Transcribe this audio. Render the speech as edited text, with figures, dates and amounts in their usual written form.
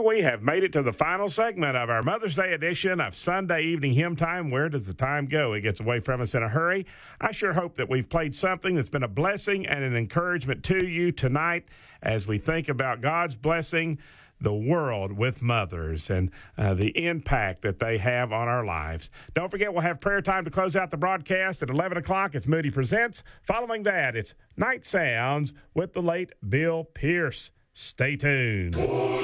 we have made it to the final segment of our Mother's Day edition of Sunday Evening Hymn Time. Where does the time go? It gets away from us in a hurry. I sure hope that we've played something that's been a blessing and an encouragement to you tonight as we think about God's blessing the world with mothers and the impact that they have on our lives. Don't forget, we'll have prayer time to close out the broadcast at 11 o'clock. It's Moody Presents. Following that, it's Night Sounds with the late Bill Pierce. Stay tuned.